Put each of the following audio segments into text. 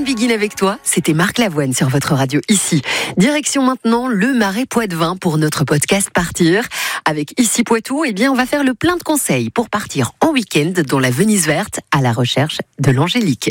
Begin avec toi, c'était Marc Lavoine sur votre radio ici. Direction maintenant le Marais Poitevin pour notre podcast Partir. Avec Ici Poitou, on va faire le plein de conseils pour partir en week-end dans la Venise verte à la recherche de l'angélique.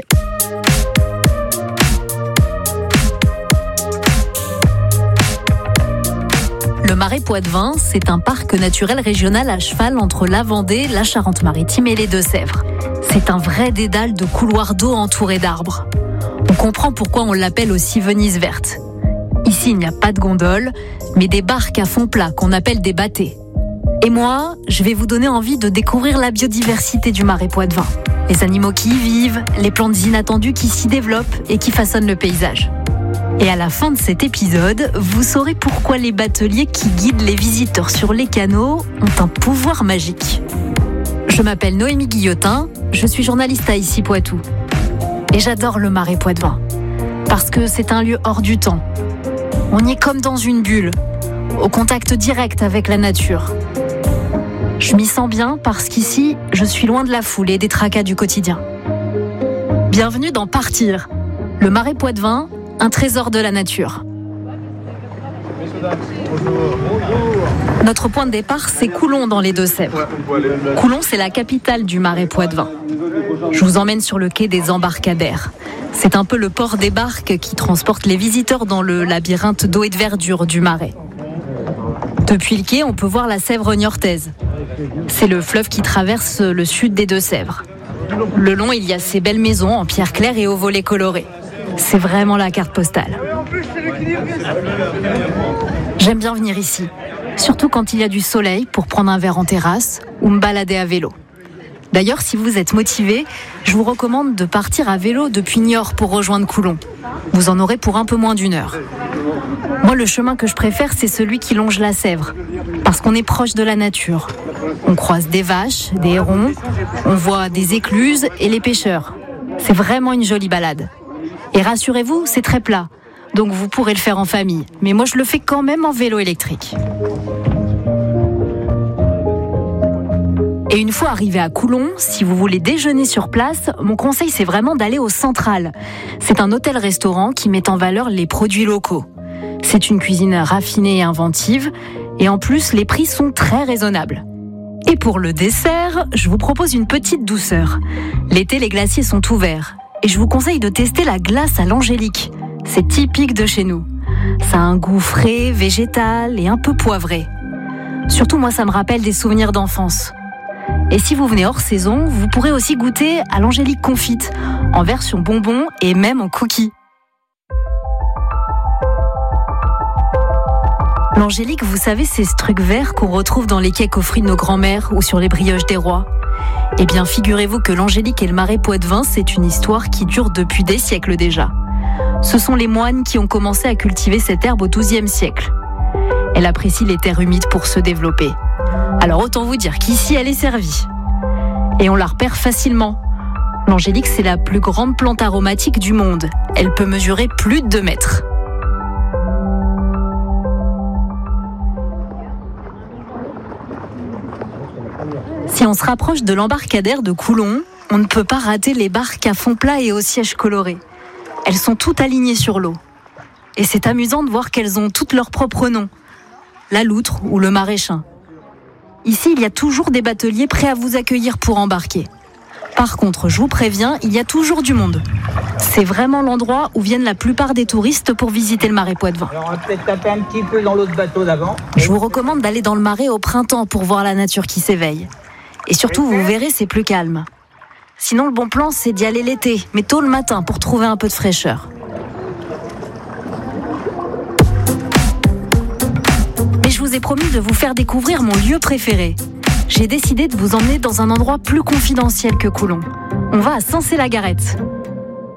Le Marais Poitevin, c'est un parc naturel régional à cheval entre la Vendée, la Charente-Maritime et les Deux-Sèvres. C'est un vrai dédale de couloirs d'eau entourés d'arbres. On comprend pourquoi on l'appelle aussi Venise verte. Ici, il n'y a pas de gondole, mais des barques à fond plat qu'on appelle des bâtés. Et moi, je vais vous donner envie de découvrir la biodiversité du Marais Poitevin. Les animaux qui y vivent, les plantes inattendues qui s'y développent et qui façonnent le paysage. Et à la fin de cet épisode, vous saurez pourquoi les bateliers qui guident les visiteurs sur les canaux ont un pouvoir magique. Je m'appelle Noémie Guillotin, je suis journaliste à Ici Poitou. Et j'adore le Marais Poitevin, parce que c'est un lieu hors du temps. On y est comme dans une bulle, au contact direct avec la nature. Je m'y sens bien parce qu'ici, je suis loin de la foule et des tracas du quotidien. Bienvenue dans Partir, le Marais Poitevin, un trésor de la nature. Notre point de départ, c'est Coulon dans les Deux-Sèvres. Coulon, c'est la capitale du Marais Poitevin. Je vous emmène sur le quai des embarcadères. C'est un peu le port des barques qui transporte les visiteurs dans le labyrinthe d'eau et de verdure du Marais. Depuis le quai, on peut voir la Sèvre niortaise. C'est le fleuve qui traverse le sud des Deux-Sèvres. Le long, il y a ces belles maisons en pierre claire et aux volets colorés. C'est vraiment la carte postale. J'aime bien venir ici, surtout quand il y a du soleil pour prendre un verre en terrasse ou me balader à vélo. D'ailleurs, si vous êtes motivé, je vous recommande de partir à vélo depuis Niort pour rejoindre Coulon. Vous en aurez pour un peu moins d'1 heure. Moi, le chemin que je préfère, c'est celui qui longe la Sèvre, parce qu'on est proche de la nature. On croise des vaches, des hérons, on voit des écluses et les pêcheurs. C'est vraiment une jolie balade. Et rassurez-vous, c'est très plat, donc vous pourrez le faire en famille. Mais moi, je le fais quand même en vélo électrique. Et une fois arrivé à Coulon, si vous voulez déjeuner sur place, mon conseil, c'est vraiment d'aller au Central. C'est un hôtel-restaurant qui met en valeur les produits locaux. C'est une cuisine raffinée et inventive, et en plus, les prix sont très raisonnables. Et pour le dessert, je vous propose une petite douceur. L'été, les glaciers sont ouverts. Et je vous conseille de tester la glace à l'angélique. C'est typique de chez nous. Ça a un goût frais, végétal et un peu poivré. Surtout, moi, ça me rappelle des souvenirs d'enfance. Et si vous venez hors saison, vous pourrez aussi goûter à l'angélique confite, en version bonbon et même en cookies. L'angélique, vous savez, c'est ce truc vert qu'on retrouve dans les cakes aux fruits de nos grands-mères ou sur les brioches des rois. Eh bien, figurez-vous que l'angélique et le Marais Poitevin, c'est une histoire qui dure depuis des siècles déjà. Ce sont les moines qui ont commencé à cultiver cette herbe au XIIe siècle. Elle apprécie les terres humides pour se développer. Alors autant vous dire qu'ici, elle est servie. Et on la repère facilement. L'angélique, c'est la plus grande plante aromatique du monde. Elle peut mesurer plus de 2 mètres. Si on se rapproche de l'embarcadère de Coulon, on ne peut pas rater les barques à fond plat et au siège coloré. Elles sont toutes alignées sur l'eau. Et c'est amusant de voir qu'elles ont toutes leurs propres noms. La loutre ou le maraîchin. Ici, il y a toujours des bateliers prêts à vous accueillir pour embarquer. Par contre, je vous préviens, il y a toujours du monde. C'est vraiment l'endroit où viennent la plupart des touristes pour visiter le Marais Poitevin. Alors on va peut-être taper un petit peu dans l'autre bateau d'avant. Je vous recommande d'aller dans le Marais au printemps pour voir la nature qui s'éveille. Et surtout, vous verrez, c'est plus calme. Sinon, le bon plan, c'est d'y aller l'été, mais tôt le matin pour trouver un peu de fraîcheur. Mais je vous ai promis de vous faire découvrir mon lieu préféré. J'ai décidé de vous emmener dans un endroit plus confidentiel que Coulon. On va à Saint-Cé-la-Garette.